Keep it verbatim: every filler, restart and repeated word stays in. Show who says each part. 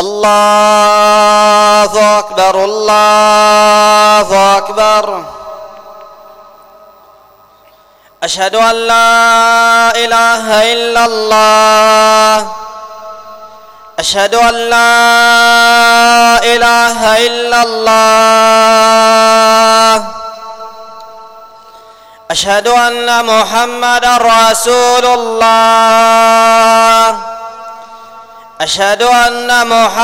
Speaker 1: الله أكبر الله أكبر. أشهد أن لا إله إلا الله. أشهد أن لا إله إلا الله. أشهد أن محمدًا رسول الله. أشهد أن محمدًا